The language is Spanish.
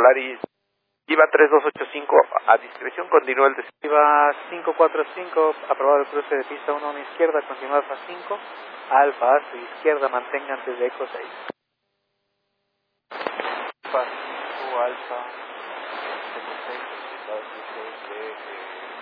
Polaris. IVA 3285, a discreción continúa el descenso. IVA 545, aprobado el cruce de pista 1 a mi izquierda, continúa Alfa 5, Alfa a su izquierda, mantenga antes de Eco 6. Alfa 5, Alfa, Eco 6,